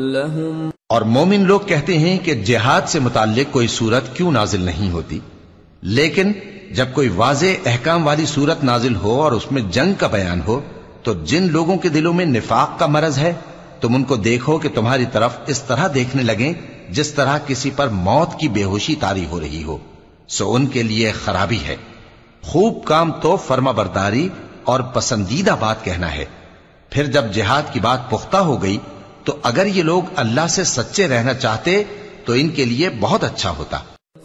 लहुम। और मोमिन लोग कहते हैं कि जिहाद से मुताल्लिक कोई सूरत क्यों नाजिल नहीं होती, लेकिन जब कोई वाज़े अहकाम वाली सूरत नाजिल हो और उसमें जंग का बयान हो, तो जिन लोगों के दिलों में निफाक का मरज है, तुम उनको देखो कि तुम्हारी तरफ इस तरह देखने लगे जिस तरह किसी पर मौत की बेहोशी तारी हो रही हो, सो उनके लिए खराबी है। खूब काम तो फर्माबरदारी और पसंदीदा बात कहना है। फिर जब जिहाद की बात पुख्ता हो गई, तो अगर ये लोग अल्लाह से सच्चे रहना चाहते तो इनके लिए बहुत अच्छा होता।